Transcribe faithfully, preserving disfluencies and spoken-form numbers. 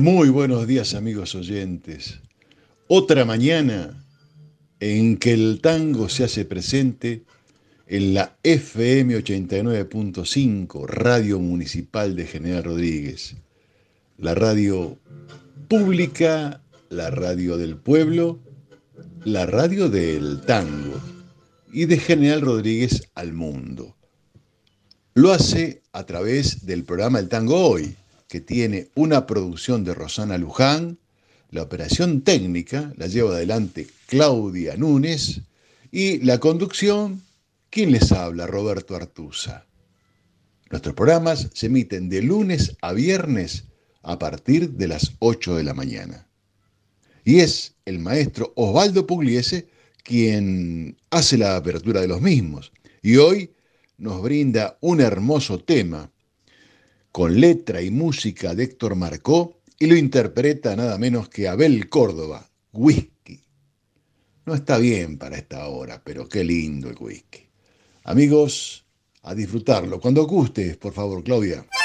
Muy buenos días, amigos oyentes. Otra mañana en que el tango se hace presente en la F M ochenta y nueve punto cinco, Radio Municipal de General Rodríguez, la radio pública, la radio del pueblo, la radio del tango y de General Rodríguez al mundo. Lo hace a través del programa El Tango Hoy, que tiene una producción de Rosana Luján. La operación técnica la lleva adelante Claudia Núñez y la conducción, ¿quién les habla? Roberto Artuza. Nuestros programas se emiten de lunes a viernes a partir de las ocho de la mañana. Y es el maestro Osvaldo Pugliese quien hace la apertura de los mismos. Y hoy nos brinda un hermoso tema con letra y música de Héctor Marcó y lo interpreta nada menos que Abel Córdoba, Whisky. No está bien para esta hora, pero qué lindo el whisky. Amigos, a disfrutarlo. Cuando gustes, por favor, Claudia.